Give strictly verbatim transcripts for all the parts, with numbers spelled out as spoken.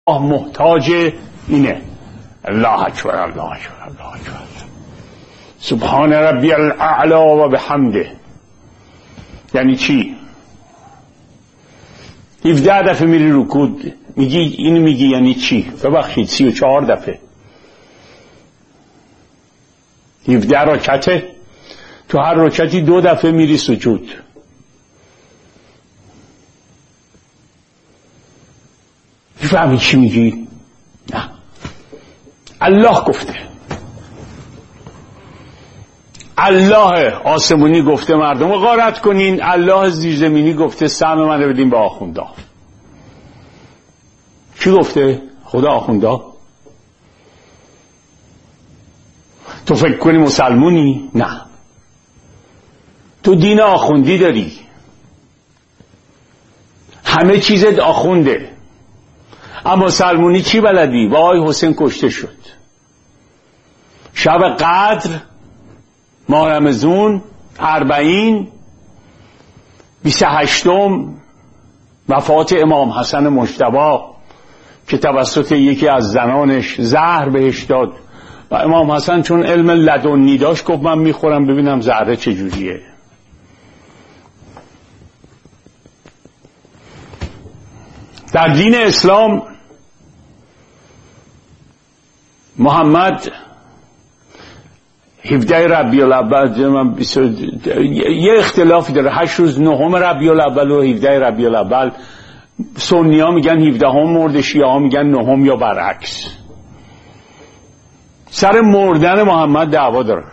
محتاج اینه. الله اکبر، الله اکبر، الله اکبر، سبحان ربی الاعلی و بحمده. یعنی چی؟ هفده دفعه میری رکوع میگی این میگی یعنی چی؟ ببخشید سی و چهار دفعه هفده رکعته، تو هر رکعتی دو دفعه میری سجود. فهمی چی میگی؟ نه، الله گفته، الله آسمونی گفته مردم رو غارت کنین، الله زیرزمینی گفته سهم منو بدین به آخوندا. کی گفته؟ خدا آخوندا. تو فکر کنی مسلمونی؟ نه، تو دین آخوندی داری، همه چیزت آخونده. اما مسلمونی چی بلدی؟ وای حسین کشته شد، شب قدر، ماه رمضان، اربعین، بیست و هشتم وفات امام حسن مجتبی که توسط یکی از زنانش زهر بهش داد و امام حسن چون علم لدنی داشت گفت من میخورم ببینم زهره چجوریه. در دین اسلام محمد هفده ربیع الاول، من یه اختلافی داره، هشت روز نهم ربیع الاول و هفده ربیع الاول. سنی ها میگن هفده هم مرده، شیعه ها میگن نهم یا برعکس. سر مردن محمد دعوا داره.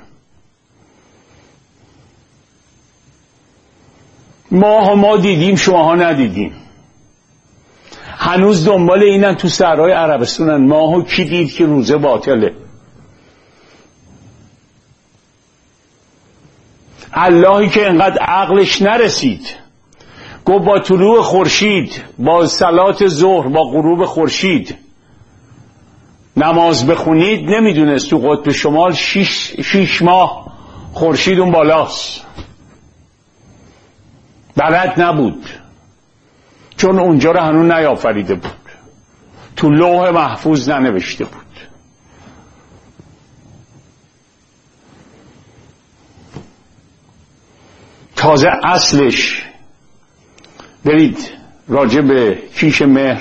ما ما دیدیم، شماها ندیدیم. هنوز دنبال اینن تو صحرای عربستانن. ماهو کی دید که روزه باطله؟ اللهی که انقدر عقلش نرسید گفت با طلوع خورشید، با صلات ظهر، با غروب خورشید نماز بخونید، نمیدونست تو قطب شمال شیش, شیش ماه خورشید اون بالاست. بلد نبود چون اونجا رو هنوز نیافریده بود، تو لوح محفوظ ننوشته بود. تازه اصلش برید راجع به کیش مهر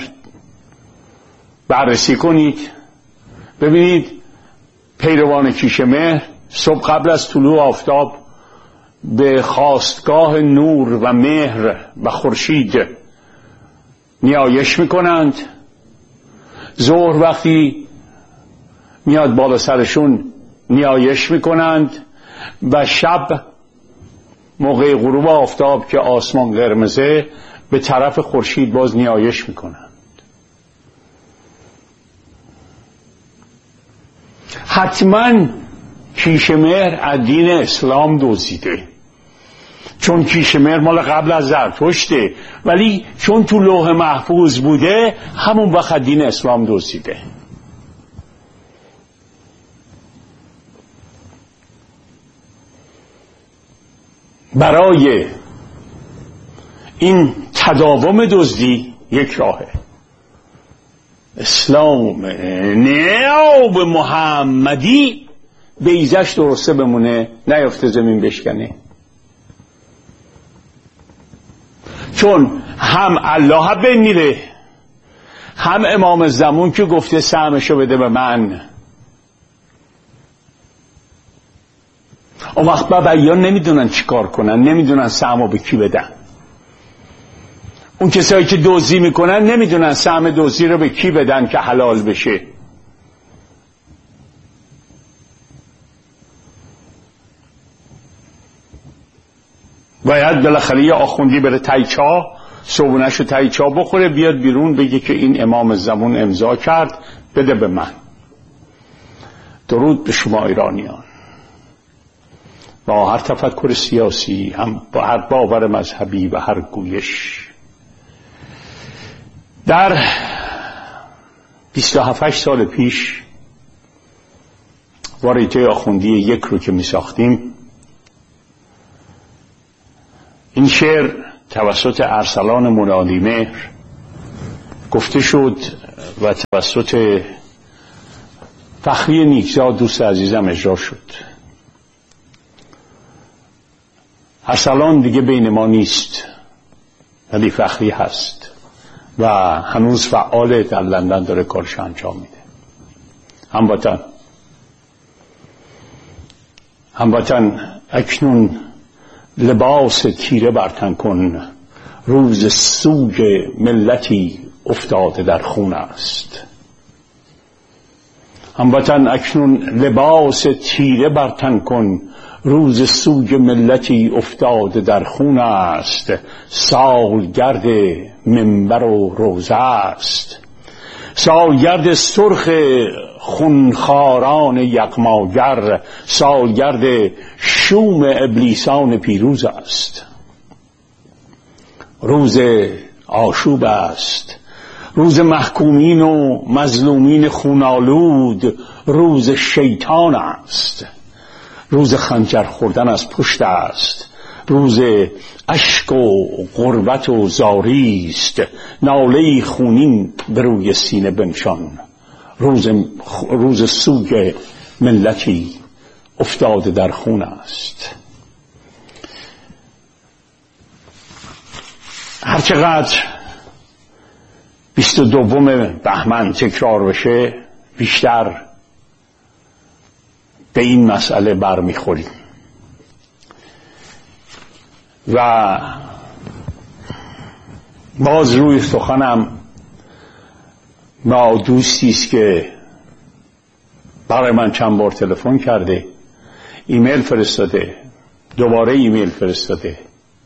بررسی کنید، ببینید پیروان کیش مهر صبح قبل از طلوع آفتاب به خواستگاه نور و مهر و خورشید نیایش میکنند. ظهر وقتی میاد بالا سرشون نیایش میکنند و شب موقع غروب آفتاب که آسمان قرمزه به طرف خورشید باز نیایش میکنند. حتما کیش مهر از دین اسلام دزدیده، چون کیش مهر مال قبل از زرتشته، ولی چون تو لوح محفوظ بوده همون وقت دین اسلام دزدیده. برای این تداوم دزدی یک راهه، اسلام نیاب محمدی بیزش درسته بمونه، نیافته زمین بشکنه. چون هم الله بمیره، هم امام زمان که گفته سهمشو بده به من. اون وقت بابایان نمیدونن چی کار کنن، نمیدونن سهمو به کی بدن. اون کسایی که دزدی میکنن نمیدونن سهم دزدی رو به کی بدن که حلال بشه. باید بالاخره یه آخوندی بره تایچا، صبونشو تایچا بخوره، بیاد بیرون بگه که این امام زمان امضا کرد، بده به من. درود به شما ایرانیان، با هر تفکر سیاسی، هم با هر باور مذهبی و هر گویش. در بیست و هفت سال پیش واریته آخوندی یک رو که می ساختیم، این شعر توسط ارسلان منادی مهر گفته شد و توسط فخری نیکزاد دوست عزیزم اجرا شد. ارسلان دیگه بین ما نیست، ولی فخری هست و هنوز فعال در لندن داره کارش انجام میده. هموطن هموطن اکنون لباس تیره برتن کن، روز سوگ ملتی افتاده در خون است. هموطن اکنون لباس تیره برتن کن، روز سوگ ملتی افتاده در خون است. سالگرد منبر و روزه است، سالگرد سرخ خونخواران یغماگر، سالگرد شوم ابلیسان پیروز است. روز آشوب است، روز محکومین و مظلومین خونالود، روز شیطان است. روز خنجر خوردن از پشت است، روز اشک و غربت و زاری است. ناله خونین به روی سینه بنشان، روز روز سوگ ملتی افتاده در خون است. هرچقدر بیست و دوم بهمن تکرار بشه بیشتر به این مسئله برمیخوریم. و باز روی سخنم با دوستی است که برای من چند بار تلفن کرده، ایمیل فرستاده، دوباره ایمیل فرستاده.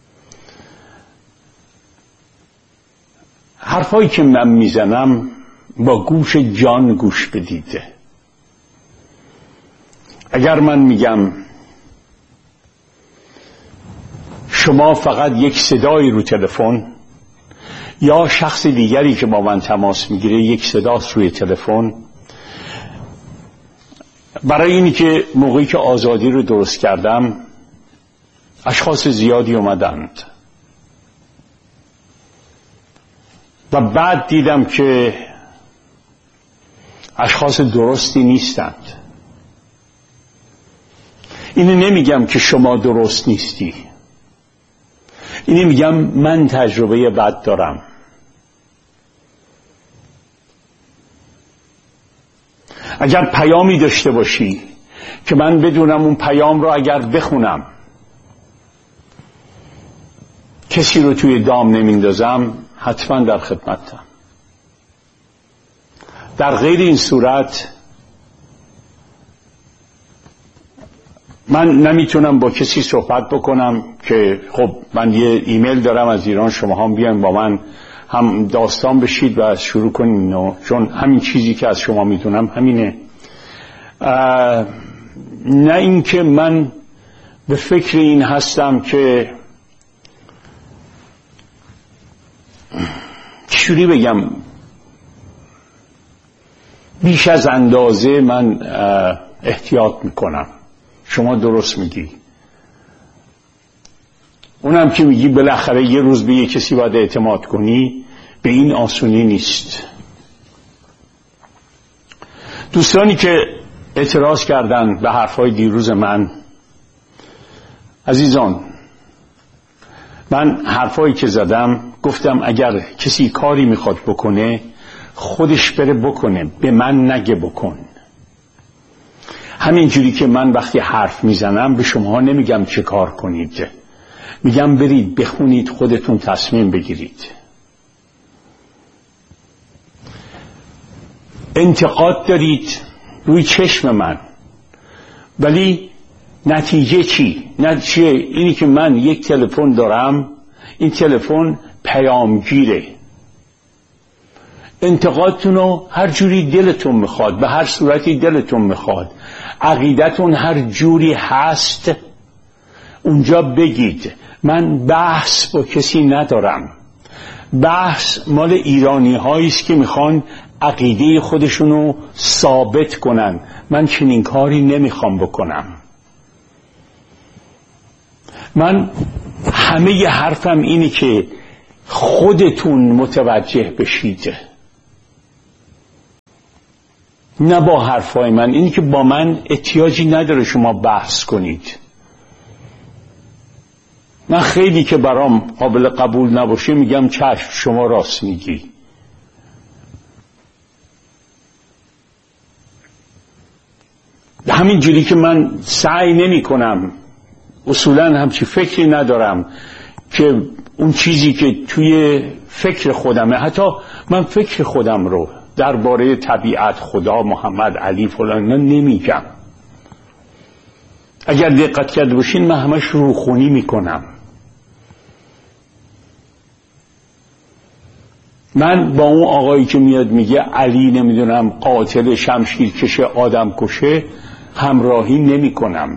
حرفایی که من میزنم با گوش جان گوش بدید. اگر من میگم شما فقط یک صدایی رو تلفن یا شخص دیگری که با من تماس میگیره یک صداست روی تلفن، برای اینی که موقعی که آزادی رو درست کردم اشخاص زیادی اومدند و بعد دیدم که اشخاص درستی نیستند. اینو نمیگم که شما درست نیستی، اینو میگم من تجربه بد دارم. اگر پیامی داشته باشی که من بدونم اون پیام رو اگر بخونم کسی رو توی دام نمیندازم، حتما در خدمتم. در غیر این صورت من نمیتونم با کسی صحبت بکنم که خب من یه ایمیل دارم از ایران، شما هم بیان با من هم داستان بشید و شروع کنین، و چون همین چیزی که از شما میدونم همینه. نه اینکه من به فکر این هستم که چجوری بگم بیش از اندازه من احتیاط میکنم. شما درست میگی، اونم که میگی بالاخره یه روز به یه کسی باید اعتماد کنی، به این آسونی نیست. دوستانی که اعتراض کردن به حرفای دیروز من، عزیزان، من حرفایی که زدم گفتم اگر کسی کاری میخواد بکنه خودش بره بکنه، به من نگه بکن. همین جوری که من وقتی حرف میزنم به شما نمیگم چه کار کنید، میگم برید بخونید، خودتون تصمیم بگیرید. انتقاد دارید روی چشم من، ولی نتیجه چی؟ نتیجه اینی که من یک تلفن دارم، این تلفن پیامگیره. انتقادتون رو هر جوری دلتون میخواد، به هر صورتی دلتون میخواد، عقیدتون هر جوری هست اونجا بگید. من بحث با کسی ندارم. بحث مال ایرانی هایی است که میخوان عقیده خودشونو ثابت کنن. من چنین کاری نمیخوام بکنم. من همه حرفم اینه که خودتون متوجه بشید. نه با حرفای من. اینی که با من احتیاجی نداره شما بحث کنید. من خیلی که برام قابل قبول نباشه میگم چشم شما راست میگی. همین جوری که من سعی نمی کنم، اصولا همچی فکری ندارم که اون چیزی که توی فکر خودمه، حتی من فکر خودم رو درباره طبیعت، خدا، محمد، علی، فلان نمیگم. اگر دقت کرده باشین من همش روخونی میکنم. من با اون آقایی که میاد میگه علی نمیدونم قاتل، شمشیر کشه، آدم کشه همراهی نمی کنم.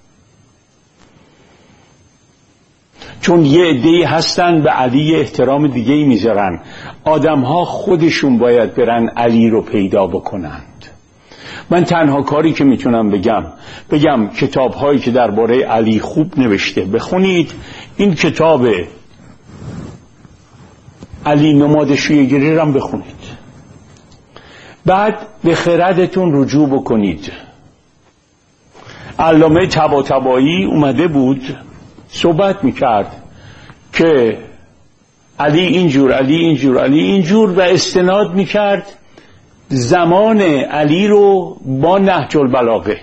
چون یه عده‌ای هستن به علی احترام دیگه ای میذارن. آدم ها خودشون باید برن علی رو پیدا بکنند. من تنها کاری که میتونم بگم بگم کتاب هایی که درباره علی خوب نوشته بخونید. این کتاب علی نماد شیعه‌گری رو هم بخونید. بعد به خردتون رجوع بکنید. علامه طباطبایی اومده بود صحبت میکرد که علی اینجور، علی اینجور، علی اینجور، و استناد میکرد زمان علی رو با نهج البلاغه.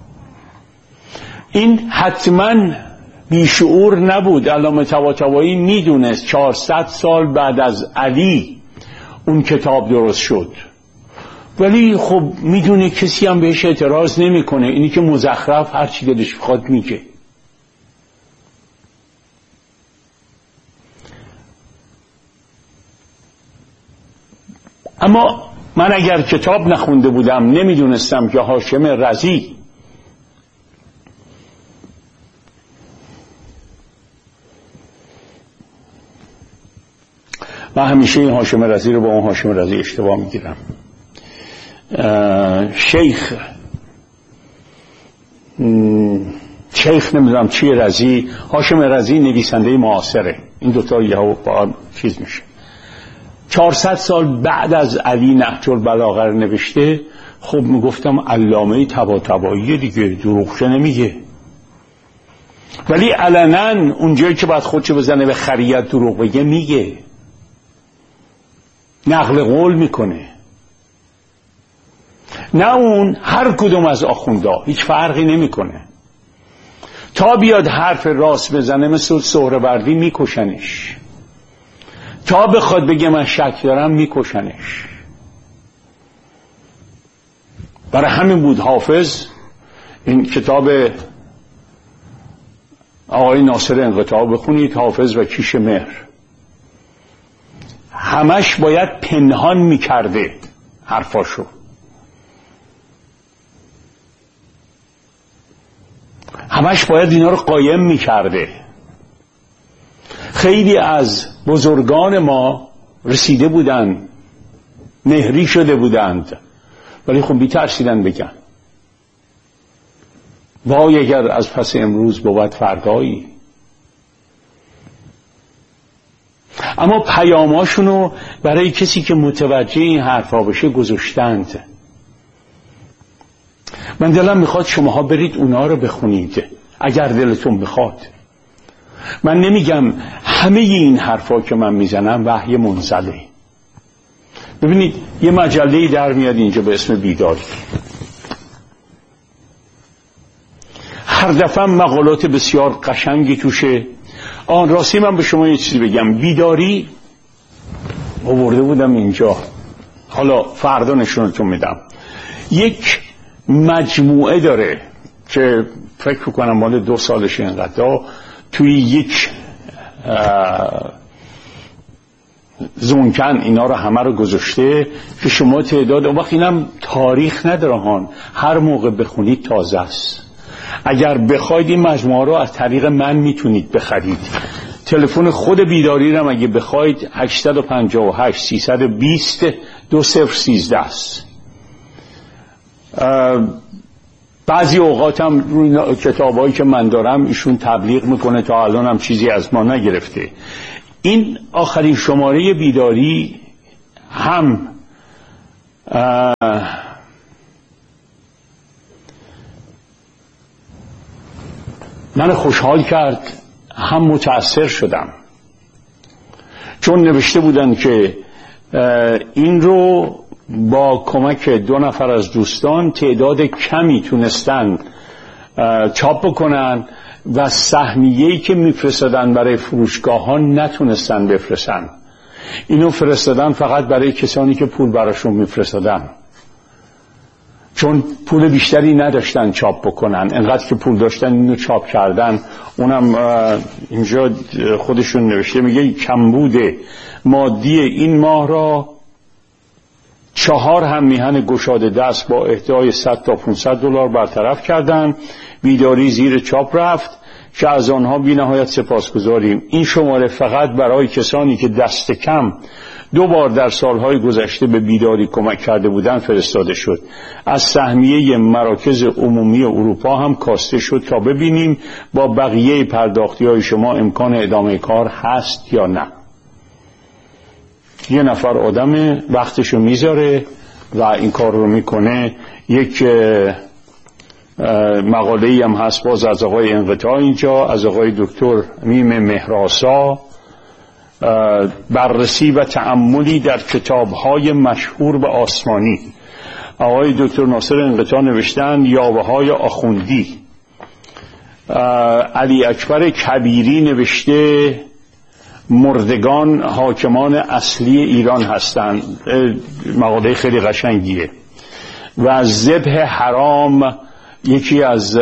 این حتما بیشعور نبود. علامه طباطبایی میدونست چهارصد سال بعد از علی اون کتاب درست شد، ولی خب میدونه کسی هم بهش اعتراض نمیکنه. اینی که مزخرف هر چی دلش بخواد میگه. اما من اگر کتاب نخونده بودم نمیدونستم که هاشم رضی من همیشه این هاشم رضی رو با اون هاشم رضی اشتباه میگیرم. شیخ شیخ نمیدونم چی رضی، هاشم رضی نویسنده معاصره. این دوتا یه با چیز میشه. چهارصد سال بعد از علی نهج البلاغه رو نوشته. خب میگفتم علامه طباطبایی دیگه، دروغ نمیگه. ولی علنا اونجایی که باید خودشو بزنه به خریت دروغ بگه میگه، نقل قول میکنه. نه اون هر کدوم از آخوندا هیچ فرقی نمیکنه. تا بیاد حرف راست بزنه مثل سهروردی میکشنش. تا بخواد بگه من شک دارم میکشنش. برای همین بود حافظ این کتاب آقای ناصر انقطاع بخونید، حافظ و کیش مهر، همش باید پنهان میکرده حرفاشو. همش باید اینا رو قایم میکرده. خیلی از بزرگان ما رسیده بودن، مهری شده بودند، ولی خب بی‌ترسیدن بگن وای اگر از پس امروز بود فردایی. اما پیاماشونو برای کسی که متوجه این حرفا بشه گذاشتند. من دلم میخواد شماها برید اونا رو بخونید اگر دلتون بخواد. من نمیگم همه این حرفا که من میزنم وحی منزله. ببینید یه مجله‌ای در میاد اینجا به اسم بیداری. هر دفعه مقالات بسیار قشنگی توشه. آن راستی من به شما یه چیزی بگم. بیداری آورده بودم اینجا، حالا فردا نشونتون میدم. یک مجموعه داره که فکر کنم مال دو سالش اینقدر، توی یک زونکن اینا رو همه رو گذاشته که شما تعداد، و وقت اینم تاریخ نداره هان، هر موقع بخونید تازه است. اگر بخواید این مجموعه رو از طریق من میتونید بخرید. تلفن خود بیداری رو اگه بخواید هشت پنج هشت سه دو صفر دو صفر یک سه است. بعضی اوقات هم روی کتابایی که من دارم ایشون تبلیغ میکنه، تا الان هم چیزی از ما نگرفته. این آخرین شماره بیداری هم من خوشحال کرد، هم متأثر شدم، چون نوشته بودن که این رو با کمک دو نفر از دوستان تعداد کمی تونستن چاپ بکنن و سهمیه‌ای که میفرستادن برای فروشگاه ها نتونستن بفرستن. اینو فرستادن فقط برای کسانی که پول براشون میفرستادن، چون پول بیشتری نداشتن چاپ بکنن. انقدر که پول داشتن اینو چاپ کردن. اونم اینجا خودشون نوشته، میگه کمبود مادی این ماه را چهار هم میهن گشاده دست با اهدای صد تا پانصد دلار برطرف کردن. بیداری زیر چاپ رفت که از آنها بی نهایت سپاسگزاریم. این شماره فقط برای کسانی که دست کم دو بار در سالهای گذشته به بیداری کمک کرده بودند فرستاده شد. از سهمیه مراکز عمومی اروپا هم کاسته شد تا ببینیم با بقیه پرداختی های شما امکان ادامه کار هست یا نه. یه نفر آدم وقتشو میذاره و این کار رو میکنه. یک مقاله‌ای هم هست باز از آقای انقطاع اینجا، از آقای دکتر میم مهراسا، بررسی و تأملی در کتاب‌های مشهور به آسمانی. آقای دکتر ناصر انقطاع نوشتن یاوه‌های آخوندی. علی اکبر کبیری نوشته مردگان حاکمان اصلی ایران هستند. مقاله خیلی قشنگیه. و ذبح حرام، یکی از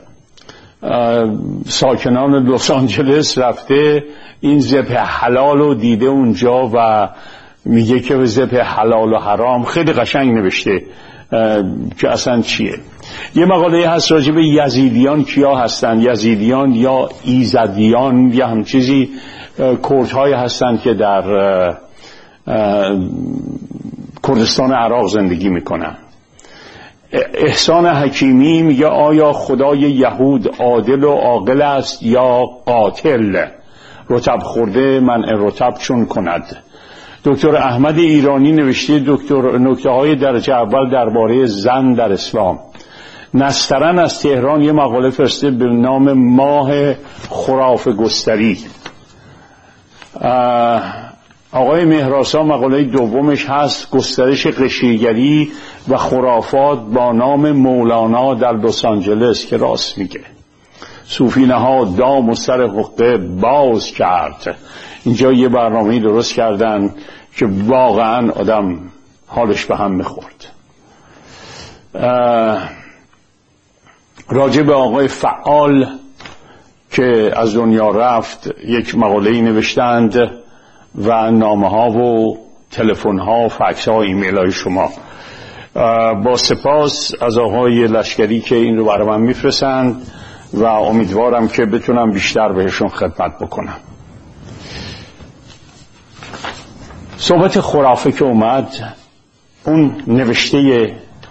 ساکنان لس آنجلس رفته این ذبح حلال رو دیده اونجا و میگه که ذبح حلال و حرام. خیلی قشنگ نوشته که اصلا چیه. یه مقاله هست راجع به یزیدیان کیا هستن. یزیدیان یا ایزدیان یا هم چیزی کردهای هستن که در کردستان عراق زندگی میکنن. احسان حکیمی میگه آیا خدای یهود عادل و عاقل است یا قاتل؟ رطب خورده منع رطب چون کند. دکتر احمد ایرانی نوشته دکتر نکته های درجه اول درباره زن در اسلام. نسترن از تهران یه مقاله فرسته به نام ماه خرافه گستری. آقای مهراسا مقاله دومش هست گسترش قشریگری و خرافات با نام مولانا در لس آنجلس، که راست میگه. صوفینه ها دام و سر حقه باز کرد. اینجا یه برنامه‌ای درست کردن که واقعا آدم حالش به هم میخورد. راجع به آقای فعال که از دنیا رفت یک مقاله‌ای نوشتند و نامه ها و تلفن ها و فکس ها و ایمیل های شما. با سپاس از آقای لشکری که این رو برای من میفرستند و امیدوارم که بتونم بیشتر بهشون خدمت بکنم. صحبت خرافه که اومد، اون نوشته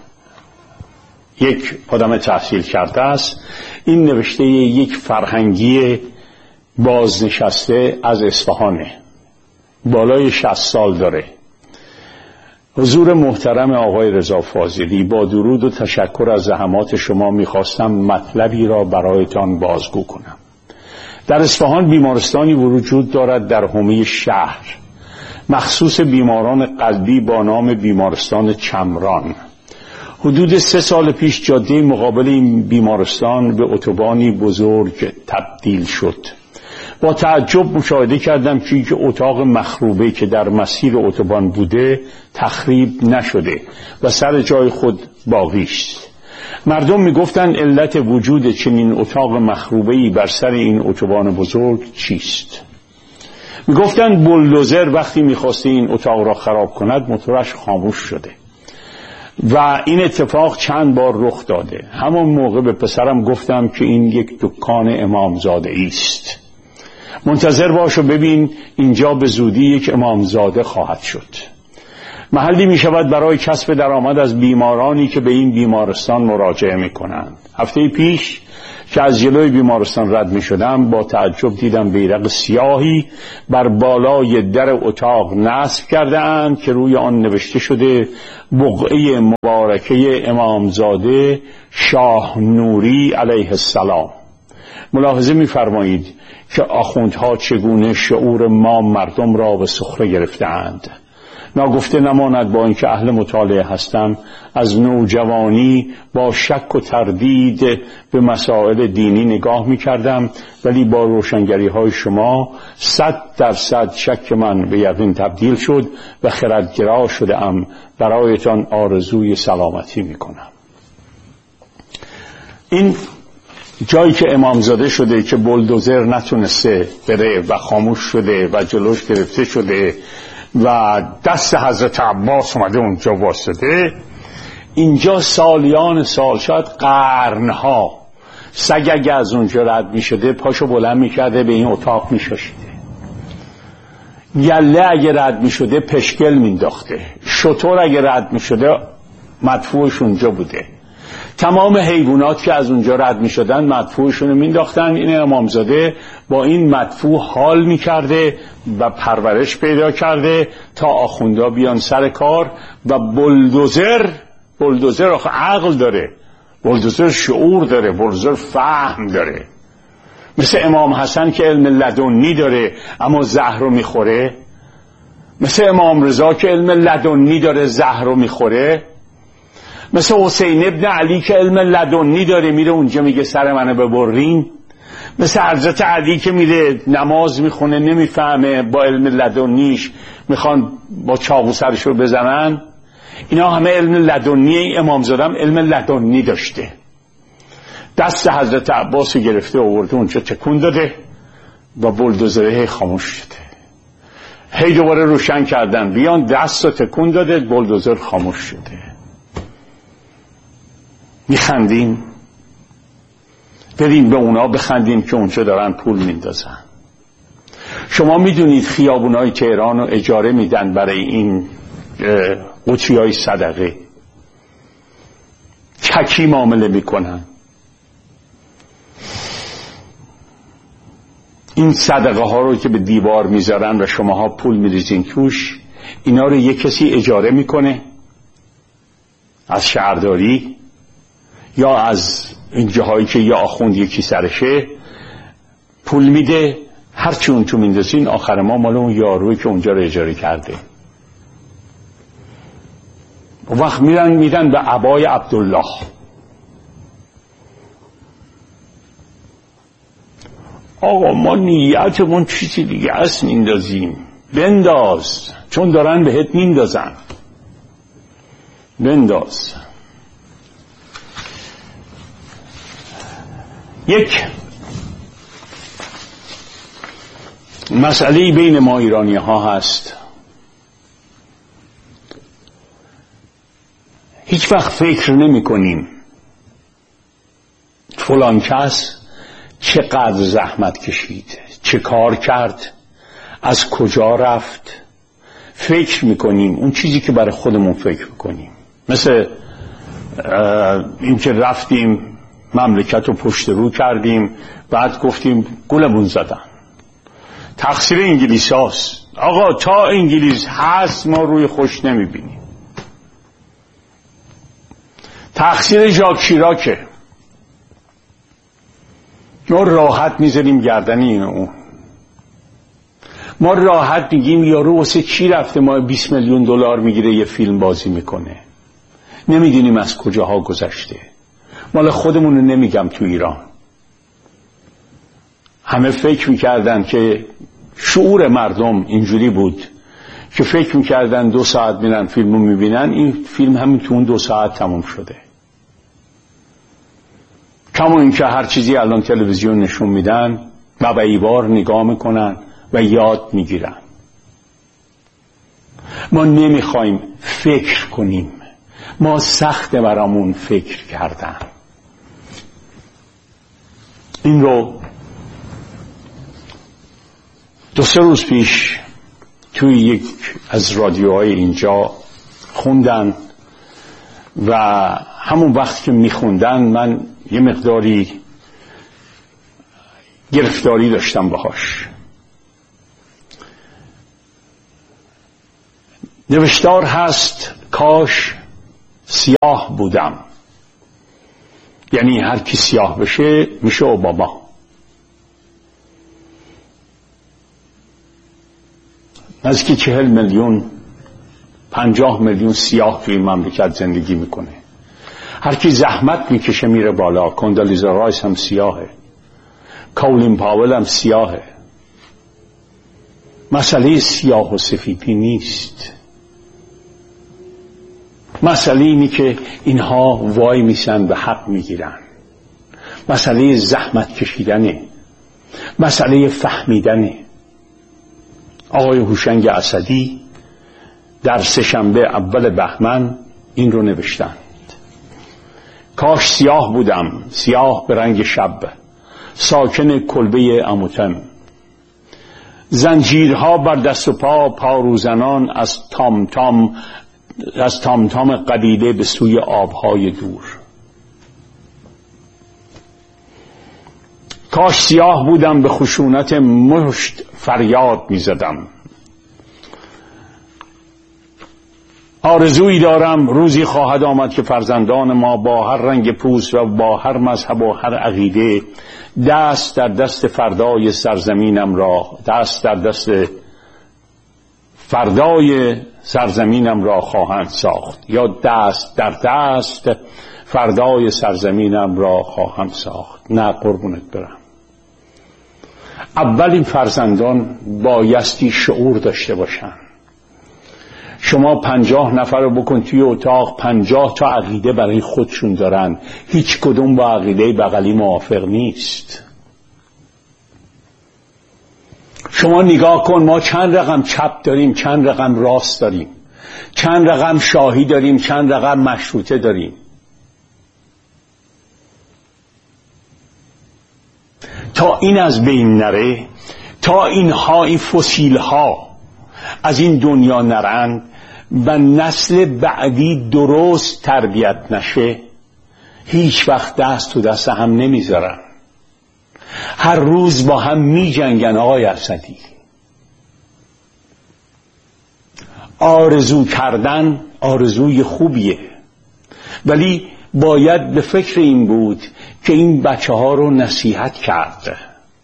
یک آدم تحصیل کرده است. این نوشته یک فرهنگی بازنشسته از اصفهانه، بالای شصت سال داره. حضور محترم آقای رضا فاضلی، با درود و تشکر از زحمات شما میخواستم مطلبی را برایتان بازگو کنم. در اصفهان بیمارستانی وجود دارد در حومه شهر مخصوص بیماران قلبی با نام بیمارستان چمران. حدود سه سال پیش جاده مقابل این بیمارستان به اتوبانی بزرگ تبدیل شد. با تعجب مشاهده کردم که یک اتاق مخروبه که در مسیر اتوبان بوده تخریب نشده و سر جای خود باقی است. مردم میگفتند علت وجود چنین اتاق مخروبه‌ای بر سر این اتوبان بزرگ چیست؟ میگفتند بولدوزر وقتی میخواسته این اتاق را خراب کند موتورش خاموش شده و این اتفاق چند بار رخ داده. همون موقع به پسرم گفتم که این یک دکان امامزاده است، منتظر باش و ببین اینجا به زودی یک امامزاده خواهد شد. محلی می شود برای کسب درآمد از بیمارانی که به این بیمارستان مراجعه می کنند. هفته پیش که از جلوی بیمارستان رد می شدم با تعجب دیدم بیرق سیاهی بر بالای در اتاق نصب کرده اند که روی آن نوشته شده بقعه مبارکه امامزاده شاه نوری علیه السلام. ملاحظه می‌فرمایید که آخوندها چگونه شعور ما مردم را به سخره گرفته‌اند. ناگفته نماند با اینکه اهل مطالعه هستم، از نوجوانی با شک و تردید به مسائل دینی نگاه می‌کردم، ولی با روشنگری های شما صد درصد شک من به یقین تبدیل شد و خردگرا شده‌ام. برایتان آرزوی سلامتی می‌کنم. این جایی که امامزاده شده که بلدوزر نتونسته بره و خاموش شده و جلوش گرفته شده و دست حضرت عباس اومده اونجا واسطه، اینجا سالیان سال، شاید قرنها، سگ اگه از اونجا رد می شده پاشو بلند می کرده به این اتاق می شاشیده، گله اگه رد می شده پشکل می انداخته، شتر اگه رد می شده مدفوعش اونجا بوده، تمام حیوانات که از اونجا رد می شدن مدفوعشون رو می انداختن. این امامزاده با این مدفوع حال می کرده و پرورش پیدا کرده تا آخوندا بیان سر کار. و بلدوزر بلدوزر آخه عقل داره، بلدوزر شعور داره، بلدوزر فهم داره. مثل امام حسن که علم لدنی داره اما زهر رو میخوره، مثل امام رضا که علم لدنی داره زهر رو میخوره، مثل حسین ابن علی که علم لدنی داره میره اونجا میگه سر منو ببرین، مثل حضرت علی که میره نماز میخونه نمیفهمه با علم لدنیش میخوان با چاقو سرش رو بزنن. اینا همه علم لدنی. امامزاده هم علم لدنی داشته. دست حضرت عباس گرفته آورده اونجا تکون داده و بلدوزره خاموش شده. هی دوباره روشن کردن بیان، دست رو تکون داده، بلدوزر خاموش شده. میخندیم، بریم به اونا بخندیم که اونجا دارن پول میندازن. شما میدونید خیابونای تهران رو اجاره میدن برای این قوطی های صدقه، چکی معامله میکنن. این صدقه ها رو که به دیوار میذارن و شماها پول میریزین توش، اینا رو یک کسی اجاره میکنه از شهرداری یا از این جاهایی که یا آخوند یکی سرشه پول میده، هرچی اون تو میندازین آخر ما مال اون یاروی که اونجا رو اجاره کرده. و وقت میرن میدن به عبای عبدالله. آقا ما نیتمون چیزی دیگه است، میندازیم. بنداز، چون دارن بهت میندازن، بنداز. یک مسئله بین ما ایرانی ها هست، هیچ وقت فکر نمی کنیم فلان کس چقدر زحمت کشید، چه کار کرد، از کجا رفت. فکر میکنیم اون چیزی که برای خودمون فکر میکنیم، مثل این که رفتیم مملکت رو پشت رو کردیم بعد گفتیم گولمون زدن، تقصیر انگلیس هاست. آقا تا انگلیس هست ما روی خوش نمیبینیم. تقصیر ژاک شیراکه، ما راحت میذاریم گردن این اون. ما راحت میگیم یارو واسه چی رفته ما بیست میلیون دلار میگیره یه فیلم بازی میکنه. نمیدونیم از کجاها گذشته. مال خودمون رو نمیگم تو ایران. همه فکر میکردن که شعور مردم اینجوری بود که فکر میکردن دو ساعت میرن فیلمو میبینن، این فیلم همین تو اون دو ساعت تموم شده. کما اینکه هر چیزی الان تلویزیون نشون میدن و به ایوار نگاه میکنن و یاد میگیرن. ما نمیخوایم فکر کنیم، ما سخت برامون فکر کردن. این رو دو سه روز پیش توی یک از رادیوهای اینجا خوندن و همون وقت که میخوندن من یه مقداری گرفتاری داشتم باهاش. نوشتار هست کاش سیاه بودم، یعنی هر کی سیاه بشه میشه اوباما. نزدیک چهل میلیون پنجاه میلیون سیاه توی مملکت زندگی میکنه. هر کی زحمت میکشه میره بالا. کندالیزا رایس هم سیاهه، کولین پاول هم سیاهه. مسئله سیاه و سفیدی نیست. مسئله اینی که اینها وای میسن و حق میگیرن. مسئله زحمت کشیدنه، مسئله فهمیدنه. آقای هوشنگ اسدی در سه‌شنبه اول بهمن این رو نوشتند: کاش سیاه بودم، سیاه به رنگ شب، ساکن کلبه اموتن، زنجیرها بر دست و پا، پاروزنان از تام تام از تام تام قبیله به سوی آبهای دور. کاش سیاه بودم، به خشونت مشت فریاد می زدم. آرزویی دارم روزی خواهد آمد که فرزندان ما با هر رنگ پوست و با هر مذهب و هر عقیده دست در دست فردای سرزمینم را دست در دست فردای سرزمینم را خواهند ساخت، یا دست در دست فردای سرزمینم را خواهم ساخت. نه قربونت برم. اول این فرزندان بایستی شعور داشته باشن. شما پنجاه نفر رو بکن توی اتاق، پنجاه تا عقیده برای خودشون دارن، هیچ کدوم با عقیده بغلی موافق نیست. شما نگاه کن، ما چند رقم چپ داریم، چند رقم راست داریم، چند رقم شاهی داریم، چند رقم مشروطه داریم. تا این از بین نره، تا اینها این فسیل ها از این دنیا نرند و نسل بعدی درست تربیت نشه، هیچ وقت دست تو دست هم نمیذارن. هر روز با هم می جنگن. آقای اسدی، آرزو کردن آرزوی خوبیه، ولی باید به فکر این بود که این بچه ها رو نصیحت کرد.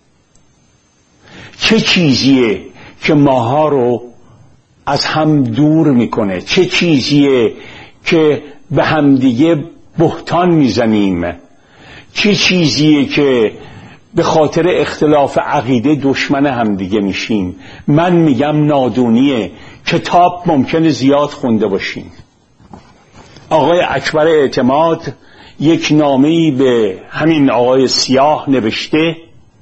چه چیزیه که ماها رو از هم دور میکنه؟ چه چیزیه که به همدیگه بهتان میزنیم؟ چه چیزیه که به خاطر اختلاف عقیده دشمن همدیگه میشیم؟ من میگم نادونیه. کتاب ممکنه زیاد خونده باشیم. آقای اکبر اعتماد یک نامه‌ای به همین آقای سیاه نوشته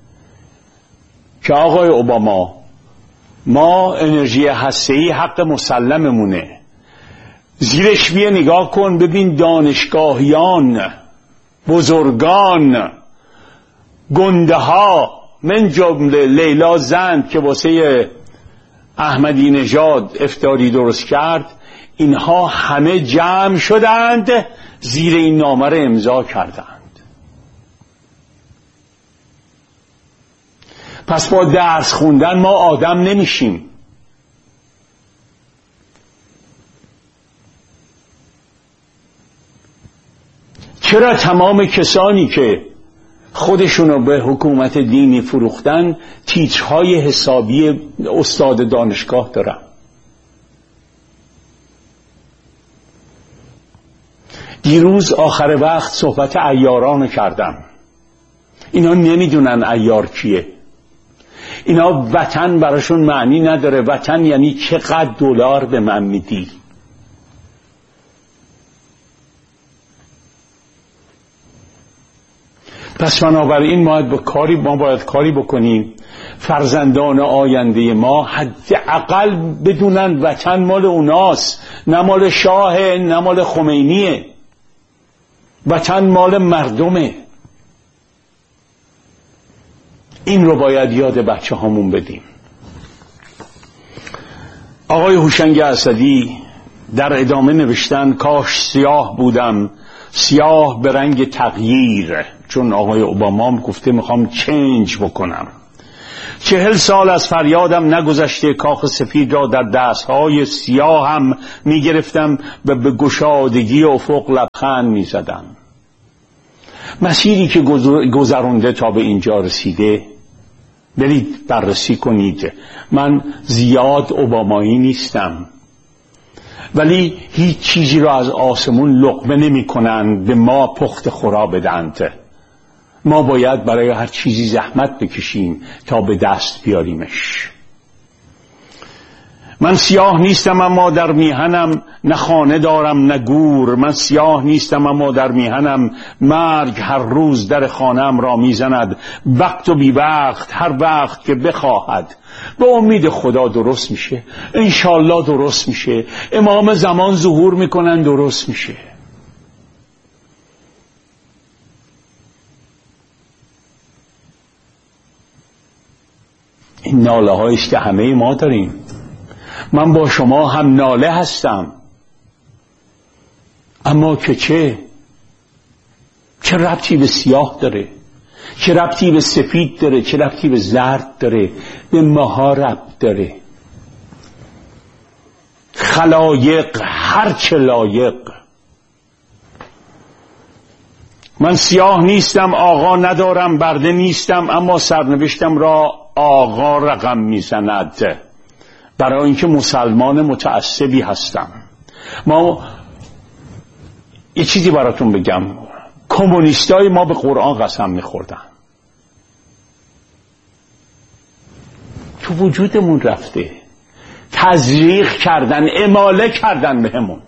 که آقای اوباما، ما انرژی هسته‌ای حق مسلممونه. زیرش بیا نگاه کن، ببین دانشگاهیان، بزرگان، گنده ها، من جمله لیلا زند که واسه احمدی نژاد افطاری درست کرد، اینها همه جمع شدند زیر این نامه رو امضا کردند. پس با درس خوندن ما آدم نمیشیم. چرا تمام کسانی که خودشونو به حکومت دینی فروختن تیترهای حسابی استاد دانشگاه دارن؟ دیروز آخر وقت صحبت عیارانو کردم. اینا نمیدونن عیار کیه. اینا وطن براشون معنی نداره. وطن یعنی چقدر دلار به من میدی. پس بنابراین ما باید کاری ما باید کاری بکنیم فرزندان آینده ما حداقل بدونن وطن مال اوناست، نه مال شاه، نه مال خمینیه. وطن مال مردمه. این رو باید یاد بچه هامون بدیم. آقای هوشنگ اسدی در ادامه نوشتن: کاش سیاه بودم، سیاه به رنگ تغییر، چون آقای اوباما گفته میخوام چنج بکنم. چهل سال از فریادم نگذشته، کاخ سفید را در دستهای سیاه هم میگرفتم و به گشادگی افق لبخند میزدم. مسیری که گذرونده تا به اینجا رسیده برید بررسی کنید. من زیاد اوبامایی نیستم، ولی هیچ چیزی را از آسمون لقمه نمی کنند به ما پخت خورا بدند. ما باید برای هر چیزی زحمت بکشیم تا به دست بیاریمش. من سیاه نیستم اما در میهنم نه خانه دارم نه گور. من سیاه نیستم اما در میهنم مرگ هر روز در خانه‌ام را میزند. وقت و بی وقت هر وقت که بخواهد. به امید خدا درست میشه، انشالله درست میشه. امام زمان ظهور میکنن، درست میشه. این ناله هایش که همه ما داریم. من با شما هم ناله هستم، اما که چه چه ربطی به سیاه داره، چه ربطی به سفید داره، چه ربطی به زرد داره؟ به ماها ربط داره. خلایق هر چه لایق. من سیاه نیستم، آقا ندارم، برده نیستم، اما سرنوشتم را آقا رقم میزند. برای اینکه مسلمان متعصبی هستم. ما یه چیزی براتون بگم، کمونیستای ما به قرآن قسم میخوردن، تو وجودمون رفته، تزریق کردن، اماله کردن بهمون.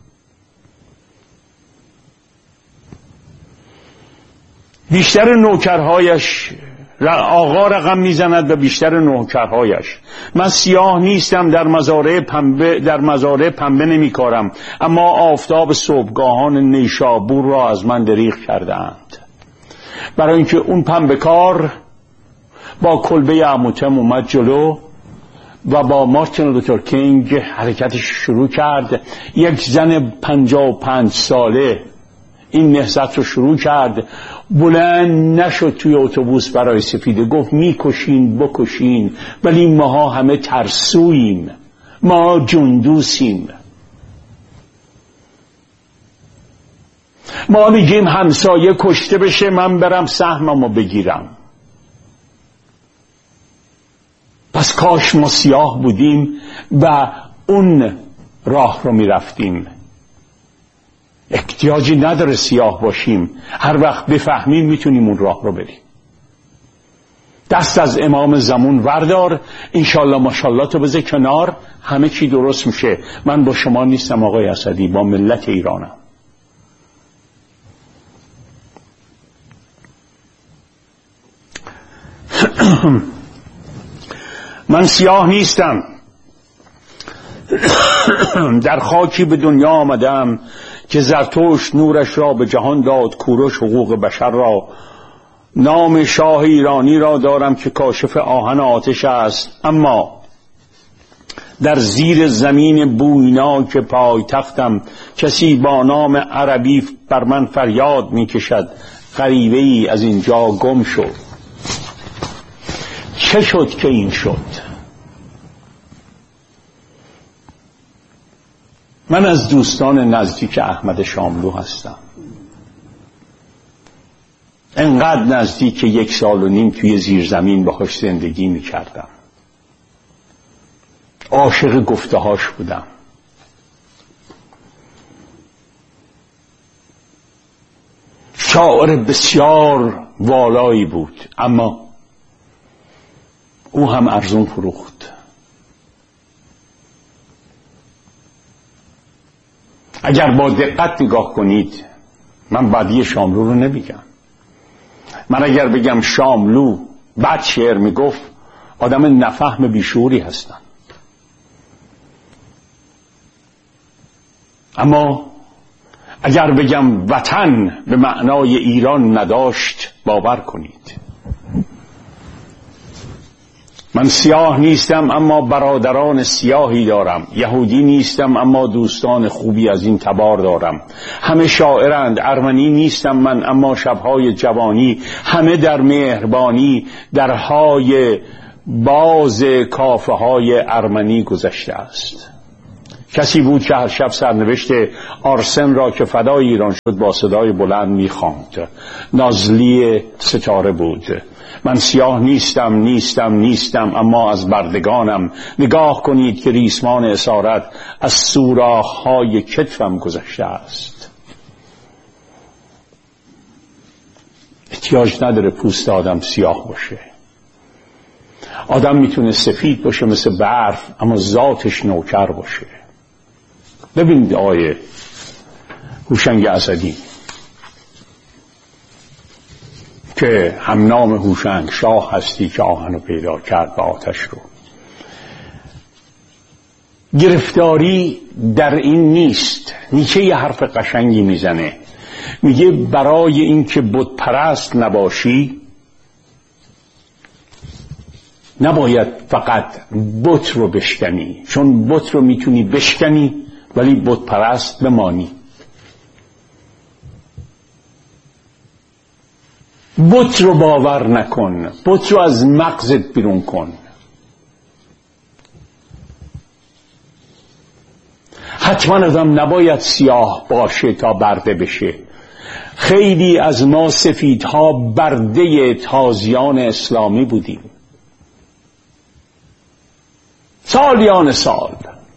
بیشتر نوکرهایش آقا رقم میزند و بیشتر نوکرهایش. من سیاه نیستم، در مزارع پنبه در مزارع پنبه نمیکارم، اما آفتاب صبحگاهان نیشابور را از من دریغ کردند. برای اینکه اون پنبه کار با کلبه عموتم اومد جلو و با مارتین لوتر کینگ حرکتش شروع کرد. یک زن پنجاه و پنج ساله این نهضت رو شروع کرد. بلند نشد توی اتوبوس برای سفیده، گفت میکشین بکشین، ولی ماها همه ترسوییم، ما جندوسیم. ما میگیم همسایه کشته بشه من برم سهممو بگیرم. پس کاش ما سیاه بودیم و اون راه رو میرفتیم. احتیاجی نداره سیاه باشیم، هر وقت بفهمیم میتونیم اون راه رو بریم. دست از امام زمان وردار، انشالله ماشالله تو بذار کنار، همه چی درست میشه. من با شما نیستم آقای اسدی، با ملت ایرانم. من سیاه نیستم، در خاکی به دنیا آمدم که زرتشت نورش را به جهان داد، کوروش حقوق بشر را. نام شاه ایرانی را دارم که کاشف آهن آتش است، اما در زیر زمین بویناک پایتختم کسی با نام عربی بر من فریاد می کشد، غریبه ای از اینجا گم شد. چه شد که این شد؟ من از دوستان نزدیک احمد شاملو هستم، انقدر نزدیک که یک سال و نیم توی زیرزمین باهاش زندگی میکردم. عاشق گفتهاش بودم. شاعر بسیار والایی بود، اما او هم ارزون فروخت. اگر با دقت نگاه کنید، من بدی شاملو رو نمیگم. من اگر بگم شاملو بد شعر میگفت، آدم نفهم بیشوری هستم. اما اگر بگم وطن به معنای ایران نداشت، باور کنید. من سیاه نیستم اما برادران سیاهی دارم، یهودی نیستم اما دوستان خوبی از این تبار دارم. همه شاعرند، ارمنی نیستم من اما شبهای جوانی همه در مهربانی درهای باز کافه های ارمنی گذشته است. کسی بود که هر شب سرنوشت آرسن را که فدای ایران شد با صدای بلند می‌خواند. نازلی ستاره بود: من سیاه نیستم نیستم نیستم اما از بردگانم. نگاه کنید که ریسمان اسارت از سوراخ‌های کتفم گذشته است. احتیاج نداره پوست آدم سیاه باشه. آدم میتونه سفید باشه مثل برف اما ذاتش نوکر باشه. ببینید آقای هوشنگ اسدی که هم نام هوشنگ شاه هستی که آهن رو پیدا کرد و آتش رو. گرفتاری در این نیست. نیچه یه حرف قشنگی میزنه، میگه برای اینکه بت پرست نباشی نباید فقط بت رو بشکنی، چون بت رو میتونی بشکنی ولی بت پرست بمانی. بت رو باور نکن، بت رو از مغزت بیرون کن. حتما آدم نباید سیاه باشه تا برده بشه. خیلی از ما سفیدها برده تازیان اسلامی بودیم، سالیان سال.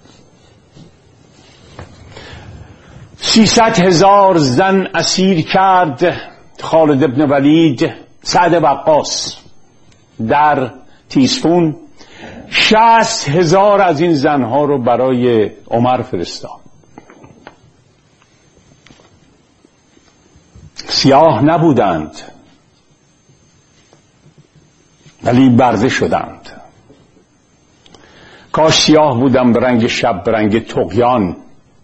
سیصد هزار زن اسیر کرد خالد ابن ولید سعد وقاص در تیسفون. شصت هزار از این زنها رو برای عمر فرستاد. سیاه نبودند ولی برده شدند. کاش سیاه بودم به رنگ شب، به رنگ طغیان.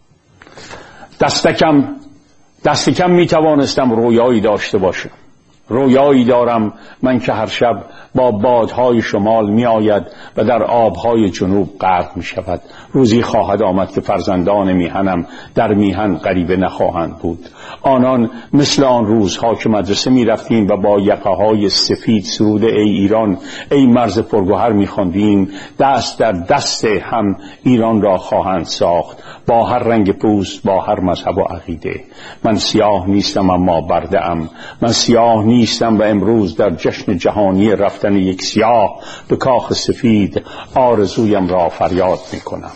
دستکم دستکم می توانستم رویایی داشته باشم. رویایی دارم من که هر شب با بادهای شمال می آید و در آبهای جنوب غرق می شود. روزی خواهد آمد که فرزندان میهنم در میهن غریبه نخواهند بود. آنان مثل آن روزها که مدرسه می رفتیم و با یقه های سفید سرود ای ایران ای مرز پرگوهر می خواندیم، دست در دست هم ایران را خواهند ساخت، با هر رنگ پوست، با هر مذهب و عقیده. من سیاه نیستم اما برده ام. من سیاه نیستم و امروز در جشن جهانی رفتن یک سیاه به کاخ سفید آرزویم را فریاد می کنم.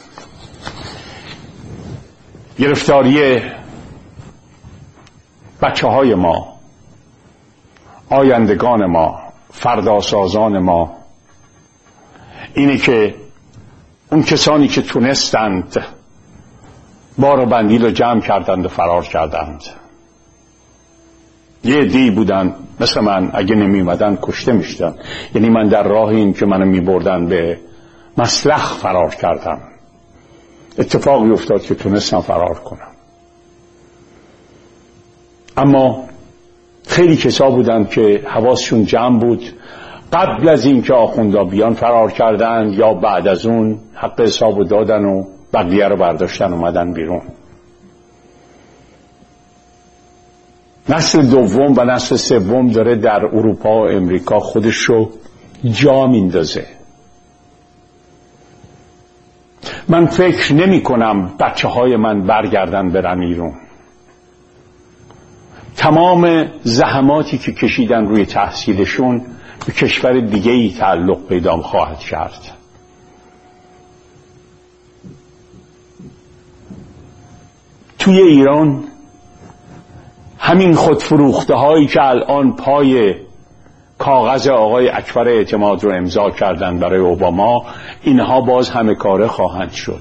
گرفتاری بچه های ما، آیندگان ما، فرداسازان ما اینه که اون کسانی که تونستند بار و بندیل رو جمع کردند و فرار کردند. یه عده‌ای بودن مثل من، اگه نمی اومدن کشته میشدن. یعنی من در راه این که منو می بردن به مسلخ فرار کردم. اتفاقی افتاد که تونستم فرار کنم. اما خیلی کسا بودن که حواسشون جمع بود، قبل از این که آخوندا بیان فرار کردن یا بعد از اون حق حسابو دادن و بقیه رو برداشتن اومدن بیرون. نسل دوم و نسل سوم داره در اروپا و امریکا خودش رو جا میندازه. من فکر نمی کنم بچه های من برگردن برن ایران. تمام زحماتی که کشیدن روی تحصیلشون به کشور دیگه‌ای تعلق پیدا خواهد کرد. توی ایران همین خودفروخته هایی که الان پای کاغذ آقای اکبر اعتماد رو امضا کردن برای اوباما، اینها باز همه کاره خواهند شد،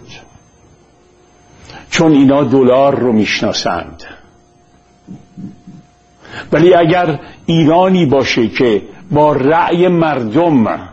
چون اینا دلار رو میشناسند. ولی اگر ایرانی باشه که با رأی مردم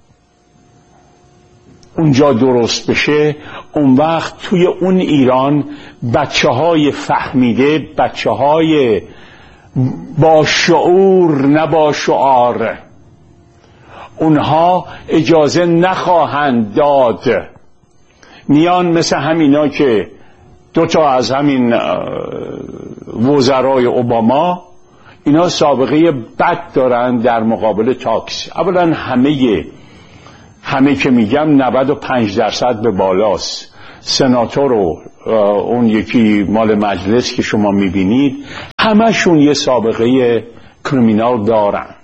اونجا درست بشه، اون وقت توی اون ایران بچه های فهمیده، بچه های با شعور نه با شعار، اونها اجازه نخواهند داد میان مثل همینا که دوتا از همین وزرای اوباما، اینا سابقه بد دارن در مقابل تاکس. اولا همه همه که میگم نود و پنج درصد به بالاست. سناتور و اون یکی مال مجلس که شما میبینید، همشون یه سابقه کریمینال دارن.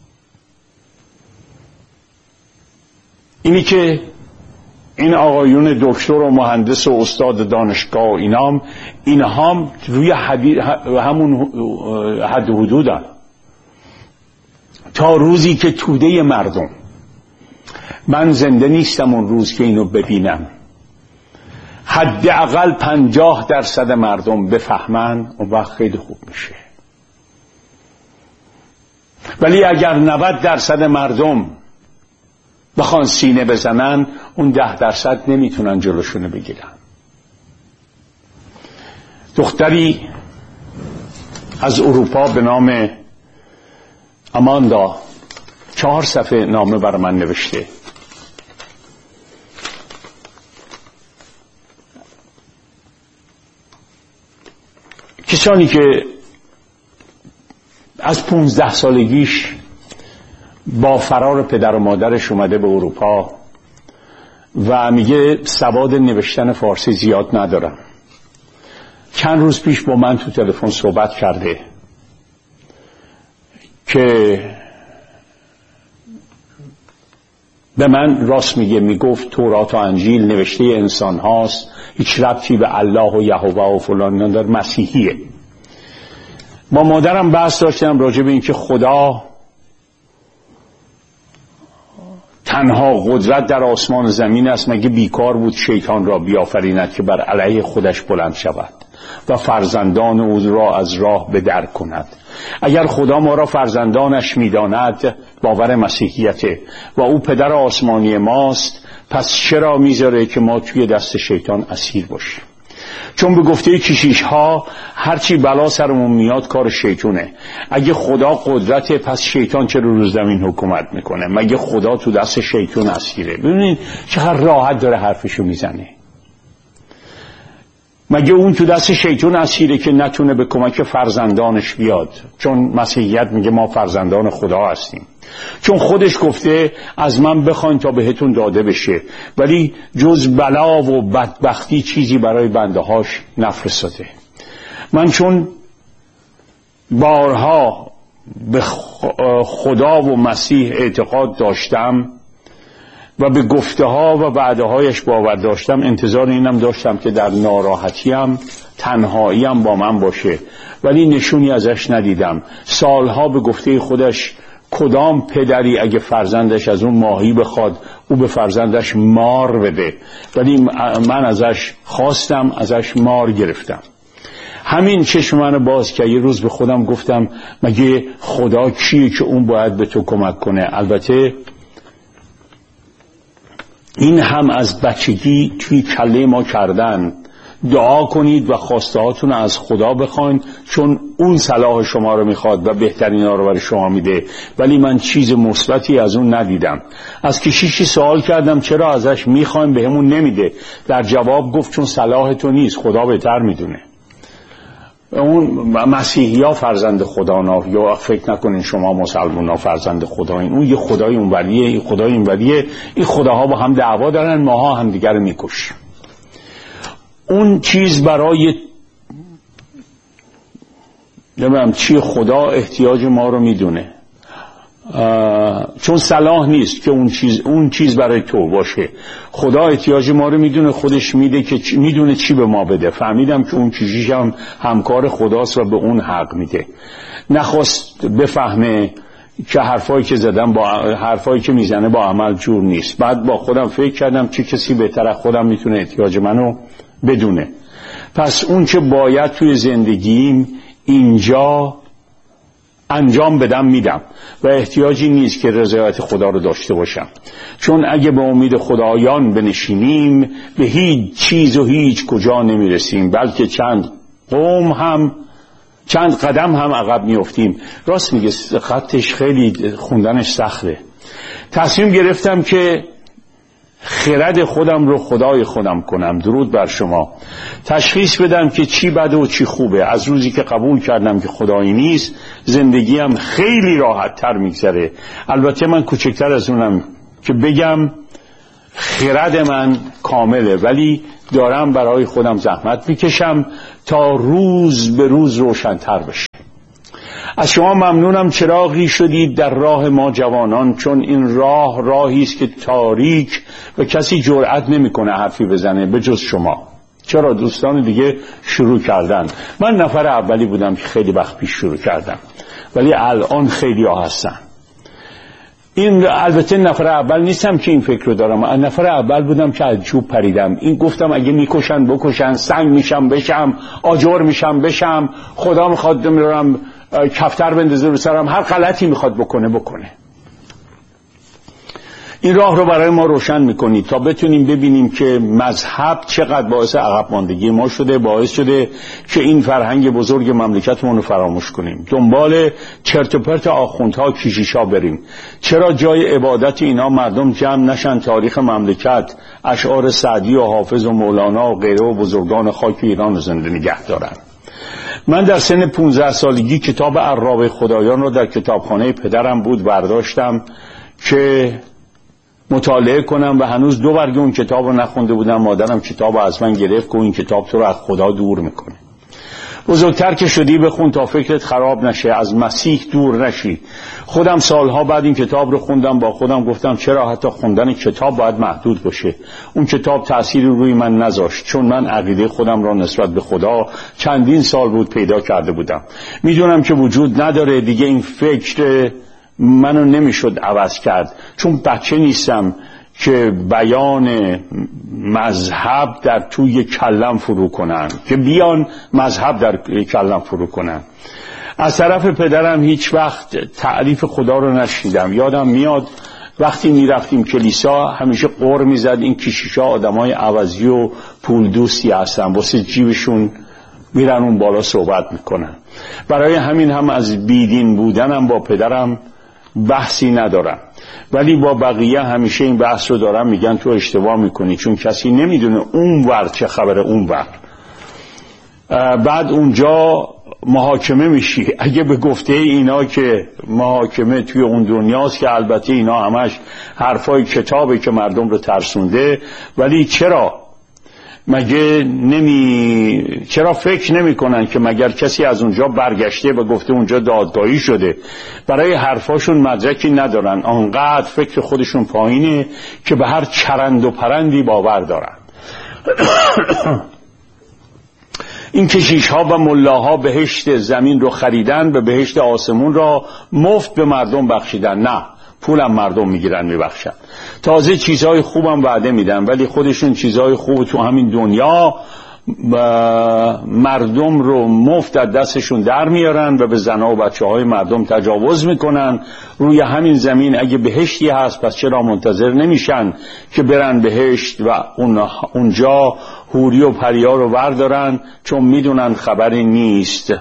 اینی که این آقایون دکتر و مهندس و استاد دانشگاه و اینام اینها هم روی همون حد حدودن تا روزی که توده مردم، من زنده نیستم اون روز که اینو ببینم، حداقل پنجاه درصد مردم بفهمن، اون وقت خیلی خوب میشه. ولی اگر نود درصد مردم بخوان سینه بزنن، اون ده درصد نمیتونن جلوشونو بگیرن. دختری از اروپا به نام اماندا چهار صفحه نامه برای من نوشته. کسانی که از پونزده سالگیش با فرار پدر و مادرش اومده به اروپا و میگه سواد نوشتن فارسی زیاد ندارم. چند روز پیش با من تو تلفن صحبت کرده که به من راست میگه، میگفت تورات و انجیل نوشته انسان هاست، هیچ ربطی به الله و یهوه و فلان نداره، مسیحیه. با مادرم بحث داشتم راجع به این که خدا تنها قدرت در آسمان و زمین است، مگه بیکار بود شیطان را بیافریند که بر علیه خودش بلند شود و فرزندان او را از راه به در کند. اگر خدا ما را فرزندانش میداند، باور مسیحیته، و او پدر آسمانی ماست، پس چرا میذاره که ما توی دست شیطان اسیر باشیم؟ چون به گفته کشیش ها هرچی بلا سرمون میاد کار شیطونه. اگه خدا قدرته، پس شیطان چرا رو زمین حکومت میکنه؟ مگه خدا تو دست شیطان اسیره؟ ببینید چقدر راحت داره حرفشو میزنه. مگه اون تو دست شیطان اسیره که نتونه به کمک فرزندانش بیاد؟ چون مسیحیت میگه ما فرزندان خدا هستیم. چون خودش گفته از من بخواین تا بهتون داده بشه، ولی جز بلا و بدبختی چیزی برای بنده هاش نفرستاده. من چون بارها به خدا و مسیح اعتقاد داشتم و به گفته ها و وعده هایش باور داشتم، انتظار اینم داشتم که در ناراحتیم تنهاییم با من باشه، ولی نشونی ازش ندیدم. سالها به گفته خودش کدام پدری اگه فرزندش از اون ماهی بخواد او به فرزندش مار بده، ولی من ازش خواستم، ازش مار گرفتم. همین چشم من باز که یه روز به خودم گفتم مگه خدا کیه که اون باید به تو کمک کنه؟ البته این هم از بچگی توی کله ما کردن، دعا کنید و خواسته هاتون از خدا بخواین چون اون صلاح شما رو میخواد و بهترین ها رو برای شما میده. ولی من چیز مثبتی از اون ندیدم. از کشیشی سوال کردم چرا ازش میخوایم بهمون نمیده؟ در جواب گفت چون صلاح تو نیست، خدا بهتر میدونه. اون مسیحی ها فرزند خدا نا، یا فکر نکنین شما مسلمان ها فرزند خدا این. اون یه خدای اون ولیه، این خدای این ولیه. این خداها با هم دعوا دارن، ماها هم دیگر رو میکشیم. اون چیز برای نمیدونم چی خدا احتیاج ما رو میدونه، چون صلاح نیست که اون چیز اون چیز برای تو باشه. خدا احتیاج ما رو میدونه، خودش میده که میدونه چی به ما بده. فهمیدم که اون کشیش هم همکار خداست و به اون حق میده. نخواست بفهمه که حرفایی که زدم با حرفایی که میزنه با عمل جور نیست. بعد با خودم فکر کردم چه کسی بهتر از خودم میتونه احتیاج منو بدونه. پس اون که باید توی زندگیم اینجا انجام بدم میدم و احتیاجی نیست که رضایت خدا رو داشته باشم، چون اگه به امید خدایان بنشینیم به هیچ چیز و هیچ کجا نمیرسیم، بلکه چند قوم هم چند قدم هم عقب میافتیم. راست میگه، خطش خیلی خوندنش سخته. تصمیم گرفتم که خرد خودم رو خدای خودم کنم. درود بر شما. تشخیص بدم که چی بده و چی خوبه. از روزی که قبول کردم که خدایی نیست، زندگیم خیلی راحت تر میگذره. البته من کوچکتر از اونم که بگم خرد من کامله، ولی دارم برای خودم زحمت میکشم تا روز به روز روشن‌تر بشه. از شما ممنونم چراغی شدید در راه ما جوانان، چون این راه راهی است که تاریک و کسی جرأت نمیکنه حرفی بزنه به جز شما. چرا؟ دوستان دیگه شروع کردن. من نفر اولی بودم که خیلی وقت پیش شروع کردم، ولی الان خیلی ها هستن. این البته نفر اول نیستم که این فکر رو دارم، من نفر اول بودم که از جوب پریدم. این گفتم اگه میکشن بکشن، سنگ میشم بشم، آجر میشم بشم، خدا میخواد میرم کفتر بندازه رو سرم، هر غلطی میخواد بکنه بکنه. این راه رو برای ما روشن میکنید تا بتونیم ببینیم که مذهب چقدر باعث عقب ماندگی ما شده، باعث شده که این فرهنگ بزرگ مملکتمون رو فراموش کنیم، دنبال چرت و پرت آخوندها کشیشا بریم. چرا جای عبادت اینا مردم جمع نشن، تاریخ مملکت، اشعار سعدی و حافظ و مولانا و غیره و بزرگان خاک ایران رو زنده نگه دارن؟ من در سن پونزده سالگی کتاب عراب خدایان رو در کتابخانه پدرم بود برداشتم که مطالعه کنم و هنوز دو برگ اون کتاب رو نخونده بودم. مادرم کتاب رو از من گرفت که این کتاب تو رو از خدا دور میکنه. بزرگتر که شدی بخون تا فکرت خراب نشه، از مسیح دور نشی. خودم سالها بعد این کتاب رو خوندم، با خودم گفتم چرا حتی خوندن کتاب باید محدود باشه. اون کتاب تأثیری روی من نذاشت، چون من عقیده خودم را نسبت به خدا چندین سال بود پیدا کرده بودم. میدونم که وجود نداره دیگه، این فکر منو نمیشد عوض کرد، چون بچه نیستم که بیان مذهب در توی کلم فرو کنن، که بیان مذهب در کلم فرو کنن. از طرف پدرم هیچ وقت تعریف خدا رو نشنیدم. یادم میاد وقتی میرفتیم کلیسا همیشه قر میزد این کشیشا آدمای عوضی و پول دوستی هستن، واسه جیبشون میرن اون بالا صحبت میکنن. برای همین هم از بیدین بودنم با پدرم بحثی ندارم، ولی با بقیه همیشه این بحث رو دارم، میگن تو اشتباه میکنی، چون کسی نمیدونه اون ور چه خبره اون ور. بعد اونجا محاکمه میشی. اگه به گفته اینا که محاکمه توی اون دنیاست، که البته اینا همش حرفای کتابه که مردم رو ترسونده، ولی چرا مگه نمی چرا فکر نمی کنن که مگر کسی از اونجا برگشته و گفته اونجا دادگاهی شده؟ برای حرفاشون مدرکی ندارن، آنقدر فکر خودشون پایینه که به هر چرند و پرندی باور دارن. این کشیش ها و ملاها بهشت زمین رو خریدن و بهشت آسمون را مفت به مردم بخشیدن. نه، پولم مردم میگیرن میبخشن، تازه چیزهای خوبم وعده میدن، ولی خودشون چیزهای خوب تو همین دنیا مردم رو مفت از دستشون در میارن و به زنها و بچه های مردم تجاوز میکنن. روی همین زمین اگه بهشتی هست، پس چرا منتظر نمیشن که برن بهشت و اونجا حوری و پریا رو بردارن، چون میدونن خبری نیست،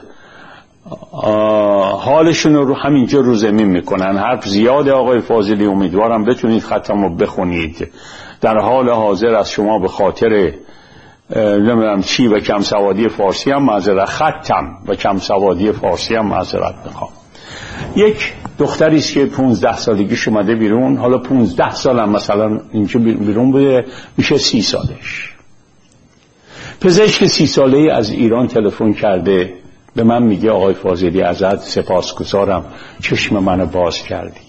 حالشون رو همینجا رو زمین میکنن. حرف زیاده آقای فاضلی، امیدوارم بتونید ختم رو بخونید. در حال حاضر از شما به خاطر نمیدونم چی و کم سوادی فارسی هم معذرت ختم و کم سوادی فارسی هم معذرت میخوام. یک دختری است که پونزده سالگیش اومده بیرون، حالا پونزده سالم مثلا اینجا بیرون بوده، میشه سی سالش. پزشک سی ساله‌ای از ایران تلفن کرده به من، میگه آقای فاضلی ازت سپاسگزارم، چشم منو باز کردی.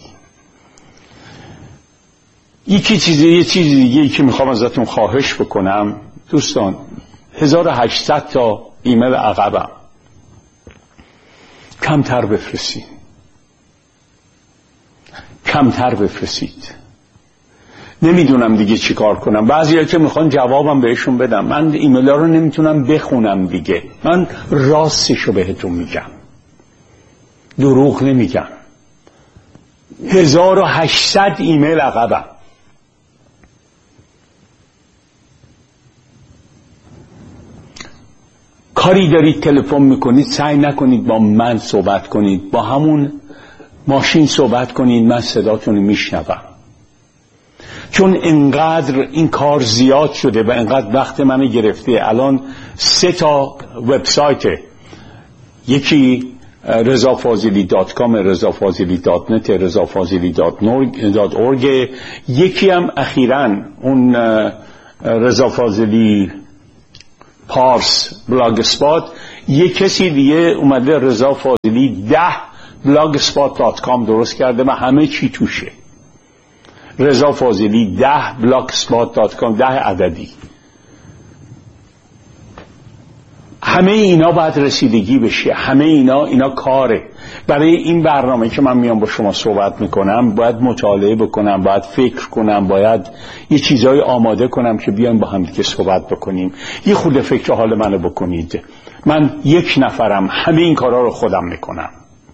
یکی چیزی یه چیزی دیگه که میخوام ازتون خواهش بکنم دوستان، هزار و هشتصد تا ایمیل عقبم، کمتر بفرستید، کمتر بفرستید. نمیدونم دیگه چی کار کنم. بعضی‌ها که میخوان جوابم بهشون بدم، من ایمیل ها رو نمیتونم بخونم دیگه. من راستشو بهتون میگم، دروغ نمیگم. هزار و هشتصد ایمیل عقبم. کاری دارید تلفن میکنید، سعی نکنید با من صحبت کنید، با همون ماشین صحبت کنید، من صداتون رو میشنوم. چون انقدر این کار زیاد شده و انقدر وقت منو گرفته. الان سه تا وبسایت، یکی رضا فاضلی دات کام، رضا فاضلی دات نت، رضا فاضلی دات اورگ. یکی هم اخیراً اون رضا فاضلی پارس بلاگ اسپات، یک کسی دیگه اومده رضا فاضلی ده بلاگ اسپات دات کام درست کرده و همه چی توشه. رضا فاضلی ده بلاگ اسپات دات کام، ده عددی. همه اینا باید رسیدگی بشه، همه اینا اینا کاره. برای این برنامه که من میام با شما صحبت میکنم باید مطالعه بکنم، باید فکر کنم، باید یه چیزای آماده کنم که بیان با هم دیگه صحبت بکنیم. یه خود فکر حال منو بکنید. من یک نفرم، همه این کارا رو خودم میکنم،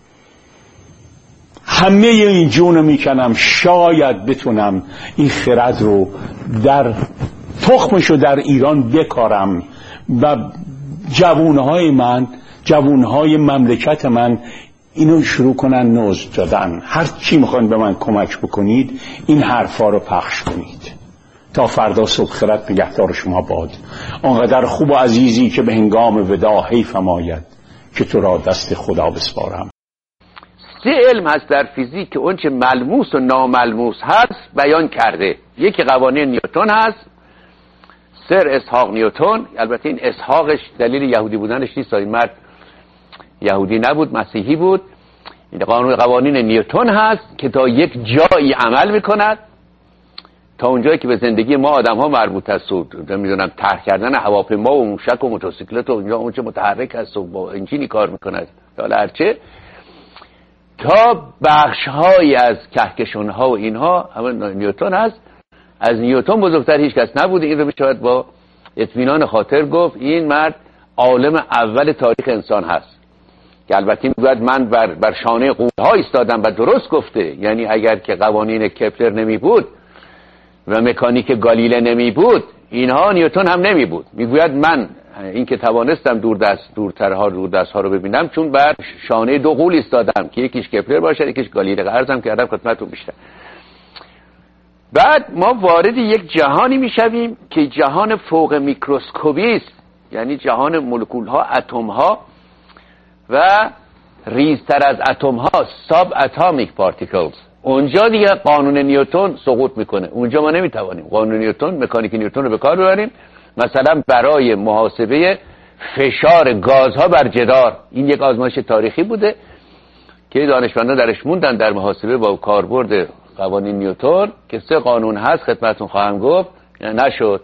همه این جونو میکنم. شاید بتونم این خرد رو در تخمشو در ایران بکارم و جوانهای من، جوانهای مملکت من اینو شروع کنن نوز دادن. هر چی میخواین به من کمک بکنید این حرفا رو پخش کنید. تا فردا صبح خرد نگهدار شما باد. آنقدر خوب و عزیزی که به هنگام وداع حیفم آید که تو را دست خدا بسپارم. سه علم هست در فیزیک که اون چه ملموس و ناملموس هست بیان کرده. یکی قوانین نیوتن هست، سر اسحاق نیوتن. البته این اسحاقش دلیل یهودی بودنش نیست، این مرد یهودی نبود، مسیحی بود. این قانون قوانین نیوتن هست که تا یک جایی عمل میکند، تا اونجایی که به زندگی ما آدم ها مربوط است و نمیدونم طرح کردن هواپیما و موشک و موتورسیکلت و اونجا اونچه متحرک هست و با انجینی کار میکند یا هرچه، تا بخش های از کهکشان ها و اینها همه نیوتن هست. از نیوتن بزرگتر هیچ کس نبوده. این رو میشود با اطمینان خاطر گفت این مرد عالم اول تاریخ انسان هست، که البته میگوید من بر, بر شانه قولها ایستادم و درست گفته. یعنی اگر که قوانین کپلر نمی بود و مکانیک گالیله نمی بود اینها نیوتن هم نمی بود. میگوید من این که توانستم دور دست دورترها دور دست ها رو ببینم چون بر شانه دو قول ایستادم که یکیش کپلر باشه یکیش گالیله. عرضم کردم خدمتتون بیشتر. بعد ما وارد یک جهانی میشویم که جهان فوق میکروسکوپی است، یعنی جهان مولکول ها، اتم ها و ریزتر از اتم ها، ساب اتمیک پارتیکلز. اونجا دیگه قانون نیوتن سقوط میکنه. اونجا ما نمیتوانیم قانون نیوتن، مکانیک نیوتن رو به کار ببریم. مثلا برای محاسبه فشار گازها بر جدار، این یک آزمایش تاریخی بوده که دانشمندان درش موندن در محاسبه با کاربرد قوانین نیوتن که سه قانون هست خدمتتون خواهم گفت، نشد.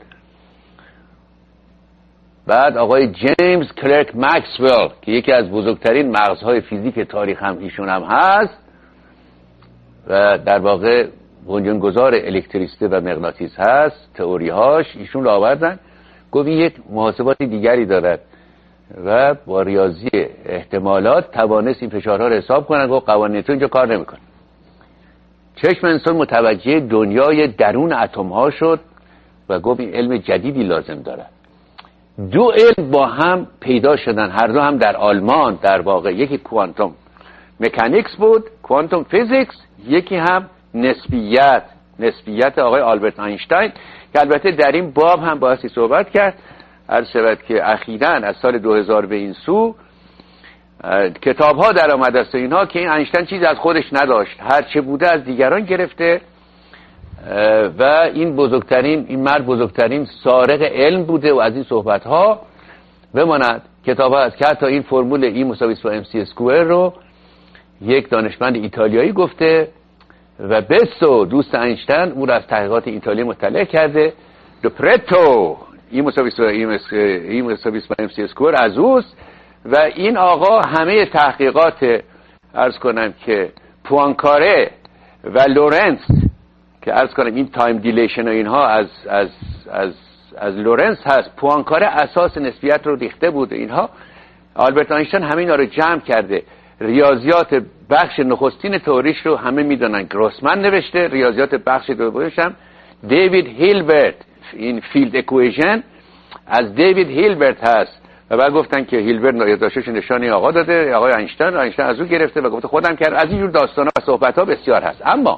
بعد آقای جیمز کلرک مکسول که یکی از بزرگترین مغزهای فیزیک تاریخ هم ایشون هم هست و در واقع بنیانگذار الکتریسیته و مغناطیس هست، تئوری‌هاش ایشون رو آوردن. گفت یک محاسبات دیگری دارد و با ریاضی احتمالات توانست این فشارها رو حساب کنن. گفت قوانین نیوتن اینجا کار نمیکنه. چشم انسان متوجه دنیای درون اتم ها شد و گفت این علم جدیدی لازم دارد. دو علم با هم پیدا شدن، هر دو هم در آلمان در واقع. یکی کوانتوم مکانیکس بود، کوانتوم فیزیکس، یکی هم نسبیت، نسبیت آقای آلبرت اینشتین که البته در این باب هم بایستی صحبت کرد. عرض شود که اخیراً از سال دو هزار به این سو کتاب ها در آمده است اینها که این اینشتین چیز از خودش نداشت، هر چه بوده از دیگران گرفته و این بزرگترین این مرد بزرگترین سارق علم بوده و از این صحبت ها بماند. کتاب ها هست که حتی این فرمول ای مساوی با ام سی اسکوئر رو یک دانشمند ایتالیایی گفته و بسو دوست اینشتین اون رو از تحقیقات ایتالیا مطلع کرده. دوپرتو ای مساوی با ام سی اسکوئر از اوست و این آقا همه تحقیقات عرض کنم که پوانکاره و لورنس که عرض کنم این تایم دیلیشن و اینها از از از از لورنس هست. پوانکاره اساس نسبیت رو ریخته بود. اینها آلبرت اینشتین همه اینا رو جمع کرده. ریاضیات بخش نخستین تئوریش رو همه میدونن گروسمن نوشته. ریاضیات بخش دومش هم دیوید هیلبرت، این فیلد اکویژن از دیوید هیلبرت هست و بعد گفتن که هیلبرت یادداشتش نشانی آقا داده، آقای اینشتین، اینشتین از او گرفته و گفته خودم کرد. از این جور داستانا و صحبت‌ها بسیار هست. اما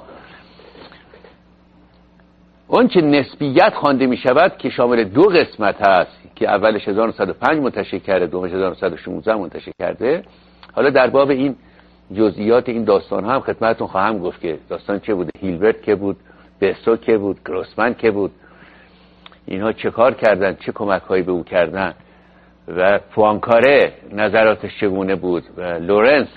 اون که نسبیت خوانده می شود که شامل دو قسمت هست که اولش هزار و نهصد و پنج منتشر کرده، دومش هزار و نهصد و شانزده منتشر کرده حالا در باب این جزئیات این داستان هم خدمتتون خواهم گفت که داستان چه بود، هیلبرت که بود، بستو که بود، گروسمن که بود، اینها چه کار کردن، چه کمک هایی به او کردن و پوانکاره نظراتش چگونه بود و لورنس